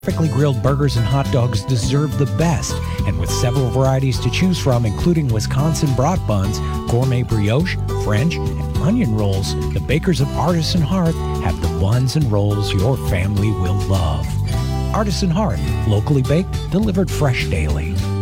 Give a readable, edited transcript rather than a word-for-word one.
Perfectly grilled burgers and hot dogs deserve the best, and with several varieties to choose from, including Wisconsin brat buns, gourmet brioche, French, and onion rolls, the bakers of Artisan Hearth have the buns and rolls your family will love. Artisan Hearth, locally baked, delivered fresh daily.